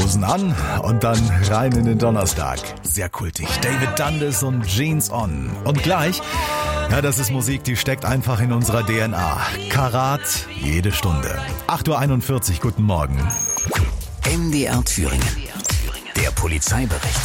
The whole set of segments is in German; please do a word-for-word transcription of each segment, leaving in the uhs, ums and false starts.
Hosen an und dann rein in den Donnerstag. Sehr kultig. David Dundas und Jeans On. Und gleich, ja, das ist Musik, die steckt einfach in unserer D N A. Karat, jede Stunde. acht Uhr einundvierzig, guten Morgen. M D R Thüringen. Der Polizeibericht.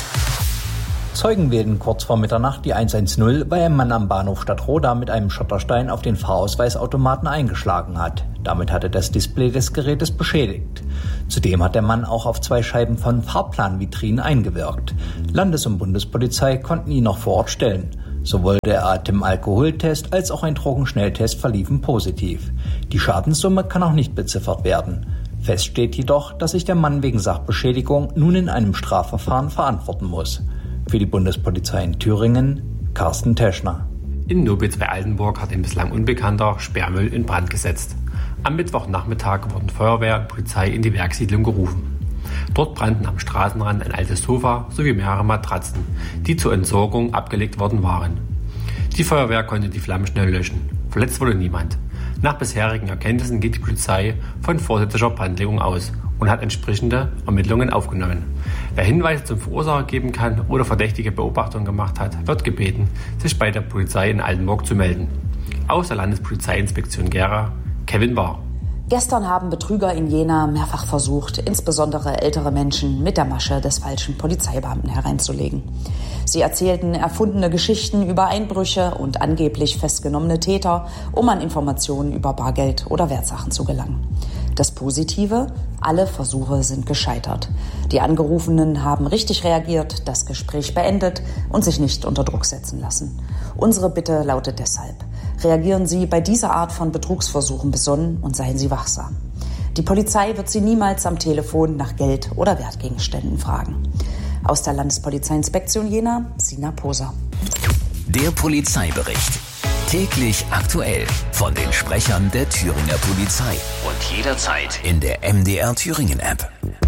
Zeugen wählten kurz vor Mitternacht die hundertzehn, weil ein Mann am Bahnhof Stadtroda mit einem Schotterstein auf den Fahrausweisautomaten eingeschlagen hat. Damit hatte das Display des Gerätes beschädigt. Zudem hat der Mann auch auf zwei Scheiben von Fahrplanvitrinen eingewirkt. Landes- und Bundespolizei konnten ihn noch vor Ort stellen. Sowohl der Atemalkoholtest als auch ein Drogenschnelltest verliefen positiv. Die Schadenssumme kann auch nicht beziffert werden. Fest steht jedoch, dass sich der Mann wegen Sachbeschädigung nun in einem Strafverfahren verantworten muss. Für die Bundespolizei in Thüringen, Carsten Teschner. In Nobitz bei Altenburg hat ein bislang Unbekannter Sperrmüll in Brand gesetzt. Am Mittwochnachmittag wurden Feuerwehr und Polizei in die Werksiedlung gerufen. Dort brannten am Straßenrand ein altes Sofa sowie mehrere Matratzen, die zur Entsorgung abgelegt worden waren. Die Feuerwehr konnte die Flammen schnell löschen. Verletzt wurde niemand. Nach bisherigen Erkenntnissen geht die Polizei von vorsätzlicher Brandlegung aus und hat entsprechende Ermittlungen aufgenommen. Wer Hinweise zum Verursacher geben kann oder verdächtige Beobachtungen gemacht hat, wird gebeten, sich bei der Polizei in Altenburg zu melden. Aus der Landespolizeiinspektion Gera, Kevin Bahr. Gestern haben Betrüger in Jena mehrfach versucht, insbesondere ältere Menschen mit der Masche des falschen Polizeibeamten hereinzulegen. Sie erzählten erfundene Geschichten über Einbrüche und angeblich festgenommene Täter, um an Informationen über Bargeld oder Wertsachen zu gelangen. Das Positive: alle Versuche sind gescheitert. Die Angerufenen haben richtig reagiert, das Gespräch beendet und sich nicht unter Druck setzen lassen. Unsere Bitte lautet deshalb: reagieren Sie bei dieser Art von Betrugsversuchen besonnen und seien Sie wachsam. Die Polizei wird Sie niemals am Telefon nach Geld oder Wertgegenständen fragen. Aus der Landespolizeiinspektion Jena, Sina Poser. Der Polizeibericht. Täglich aktuell von den Sprechern der Thüringer Polizei. Und jederzeit in der M D R Thüringen App.